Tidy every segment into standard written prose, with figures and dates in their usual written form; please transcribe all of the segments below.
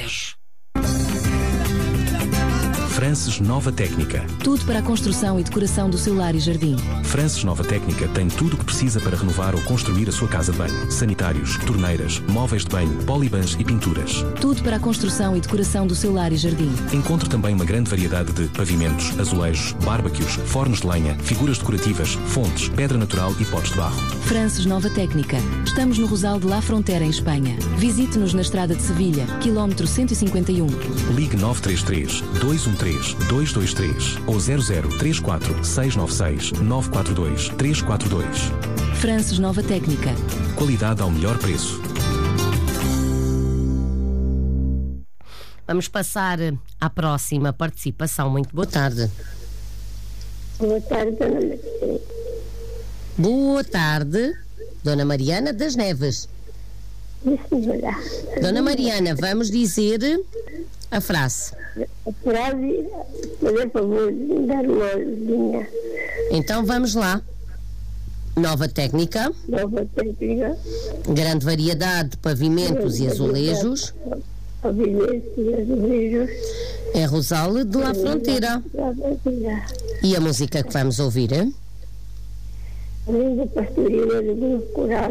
Azulejos. Frances Nova Técnica. Tudo para a construção e decoração do seu lar e jardim. Frances Nova Técnica tem tudo o que precisa para renovar ou construir a sua casa de banho. Sanitários, torneiras, móveis de banho, polibans e pinturas. Tudo para a construção e decoração do seu lar e jardim. Encontre também uma grande variedade de pavimentos, azulejos, barbecues, fornos de lenha, figuras decorativas, fontes, pedra natural e potes de barro. Frances Nova Técnica. Estamos no Rosal de La Frontera, em Espanha. Visite-nos na estrada de Sevilha, quilómetro 151. Ligue 933 213 223 ou 0034 696 942 342. Frances Nova Técnica. Qualidade ao melhor preço. Vamos passar à próxima participação. Muito boa tarde. Boa tarde, Dona Mariana. Boa tarde, Dona Mariana das Neves. Dona Mariana, vamos dizer a frase. A frase, por favor, dar uma linha. Então vamos lá. Nova técnica. Nova técnica. Grande variedade de pavimentos e azulejos. Pavimentos e azulejos. É Rosal de La Frontera. E a música que vamos ouvir, é? A língua pastorila do grupo coral.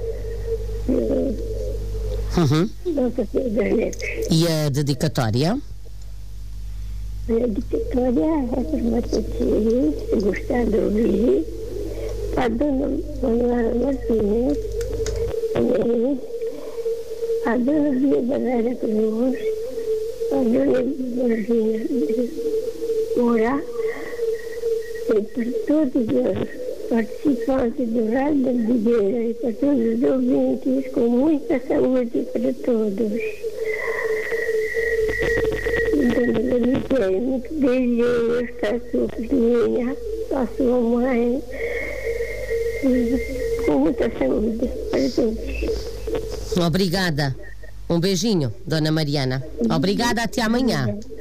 Nossa Senhora das Neves. E a dedicatória? A dedicatória é para Matheus, se gostar de ouvir, para a Dona Manuela Martínez, a Dona Via Valéria Cruz, a Dona Virgínia Moura, e para todos os participantes do Rádio da Videira e para todos os ouvintes, com muita saúde para todos. Dona Manuela, muito beijinhos para a sua filhinha, para a sua mãe, com muita saúde para todos. Obrigada. Um beijinho, Dona Mariana. Obrigada, até amanhã.